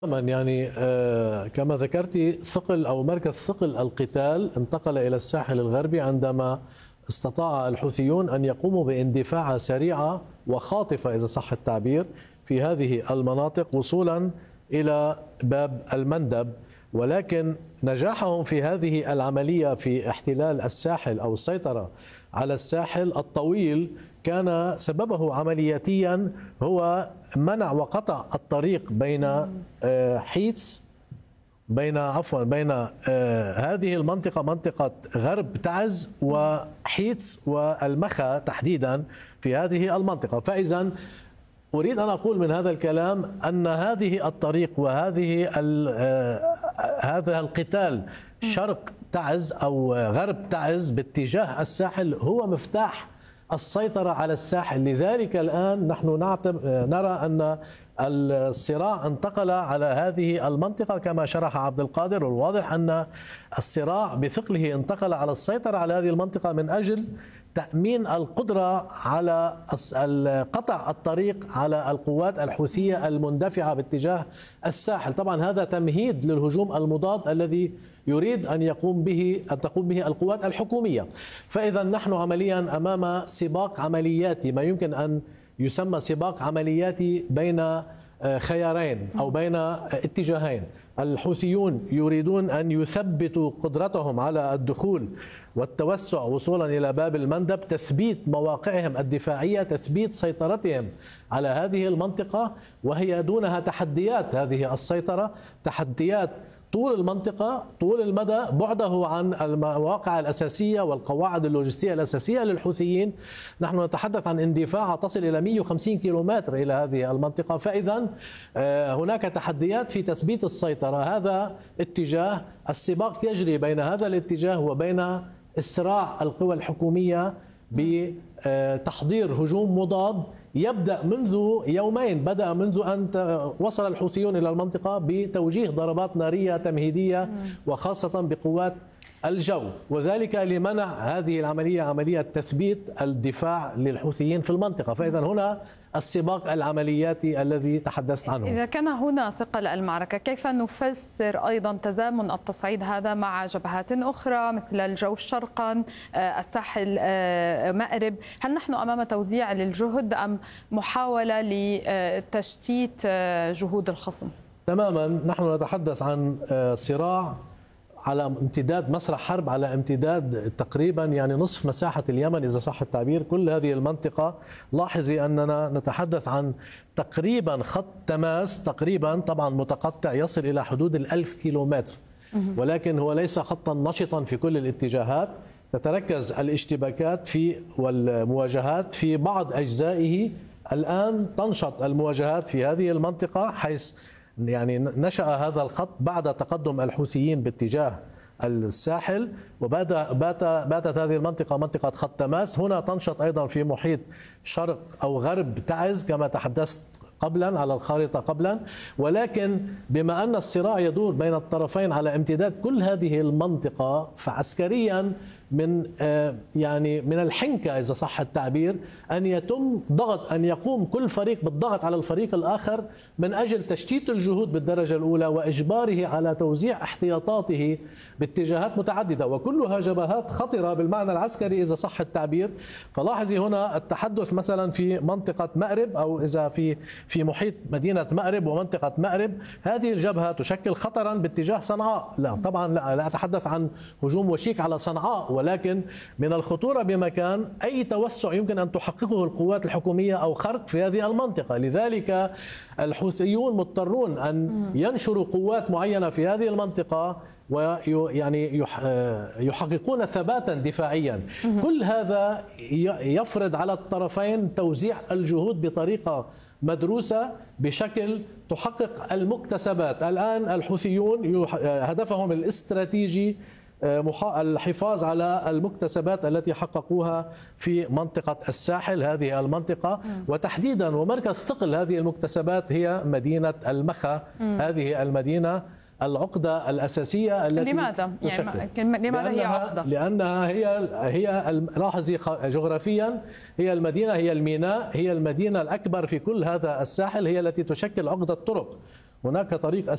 يعني كما ذكرت ثقل أو مركز ثقل القتال انتقل إلى الساحل الغربي عندما استطاع الحوثيون أن يقوموا باندفاع سريعة وخاطفة إذا صح التعبير في هذه المناطق وصولا إلى باب المندب. ولكن نجاحهم في هذه العملية في احتلال الساحل أو السيطرة على الساحل الطويل كان سببه عملياتيا هو منع وقطع الطريق بين حيتس بين هذه المنطقة منطقة غرب تعز وحيتس والمخا تحديدا في هذه المنطقة. فإذا أريد أن أقول من هذا الكلام أن هذه الطريق وهذه هذا القتال شرق تعز أو غرب تعز باتجاه الساحل هو مفتاح السيطرة على الساحل. لذلك الآن نحن نرى أن الصراع انتقل على هذه المنطقة كما شرح عبد القادر، والواضح أن الصراع بثقله انتقل على السيطرة على هذه المنطقة من أجل تأمين القدرة على قطع الطريق على القوات الحوثية المندفعة باتجاه الساحل. طبعا هذا تمهيد للهجوم المضاد الذي يريد أن تقوم به القوات الحكومية. فإذا نحن عمليا أمام سباق عملياتي، ما يمكن أن يسمى سباق عملياتي بين خيارين أو بين اتجاهين. الحوثيون يريدون أن يثبتوا قدرتهم على الدخول والتوسع وصولا إلى باب المندب، تثبيت مواقعهم الدفاعية، تثبيت سيطرتهم على هذه المنطقة، وهي دونها تحديات هذه السيطرة، تحديات طول المنطقة طول المدى، بعده عن المواقع الأساسية والقواعد اللوجستية الأساسية للحوثيين. نحن نتحدث عن اندفاع تصل إلى 150 كيلومتر إلى هذه المنطقة. فإذا هناك تحديات في تثبيت السيطرة. هذا اتجاه، السباق يجري بين هذا الاتجاه وبين إسراع القوى الحكومية بتحضير هجوم مضاد يبدأ منذ يومين، بدأ منذ أن وصل الحوثيون إلى المنطقة بتوجيه ضربات نارية تمهيدية وخاصة بقوات الجو، وذلك لمنع هذه العملية، عملية تثبيت الدفاع للحوثيين في المنطقة. فإذا هنا السباق العملياتي الذي تحدثت عنه. إذا كان هنا ثقل المعركة، كيف نفسر أيضا تزامن التصعيد هذا مع جبهات أخرى مثل الجوف شرقا، الساحل مأرب؟ هل نحن أمام توزيع للجهد أم محاولة لتشتيت جهود الخصم؟ تماما، نحن نتحدث عن صراع على امتداد مسرح حرب، على امتداد تقريبا يعني نصف مساحة اليمن إذا صح التعبير. كل هذه المنطقة، لاحظي أننا نتحدث عن تقريبا خط تماس تقريبا طبعا متقطع يصل إلى حدود 1000 كيلومتر، ولكن هو ليس خطا نشطا في كل الاتجاهات. تتركز الاشتباكات والمواجهات في بعض أجزائه. الآن تنشط المواجهات في هذه المنطقة، حيث يعني نشأ هذا الخط بعد تقدم الحوثيين باتجاه الساحل، وباتت هذه المنطقة منطقة خط تماس. هنا تنشط أيضا في محيط شرق أو غرب تعز كما تحدثت قبلا على الخارطة قبلا. ولكن بما أن الصراع يدور بين الطرفين على امتداد كل هذه المنطقة، فعسكريا من الحنكة إذا صح التعبير أن يتم ضغط، أن يقوم كل فريق بالضغط على الفريق الآخر من أجل تشتيت الجهود بالدرجة الأولى وإجباره على توزيع احتياطاته باتجاهات متعددة، وكلها جبهات خطرة بالمعنى العسكري إذا صح التعبير. فلاحظي هنا التحدث مثلا في منطقة مأرب، أو إذا في محيط مدينة مأرب ومنطقة مأرب، هذه الجبهة تشكل خطرا باتجاه صنعاء. لا طبعا لا أتحدث عن هجوم وشيك على صنعاء، ولكن من الخطورة بمكان أي توسع يمكن أن تحققه القوات الحكومية أو خرق في هذه المنطقة. لذلك الحوثيون مضطرون أن ينشروا قوات معينة في هذه المنطقة ويعني يحققون ثباتا دفاعيا. كل هذا يفرض على الطرفين توزيع الجهود بطريقة مدروسة بشكل تحقق المكتسبات. الآن الحوثيون هدفهم الاستراتيجي الحفاظ على المكتسبات التي حققوها في منطقة الساحل، هذه المنطقة، وتحديدا ومركز ثقل هذه المكتسبات هي مدينة المخا. هذه المدينة العقدة الأساسية التي لماذا؟ لماذا هي عقدة؟ لأنها هي لاحظي جغرافيا هي المدينة، هي الميناء، هي المدينة الأكبر في كل هذا الساحل، هي التي تشكل عقدة طرق. هناك طريق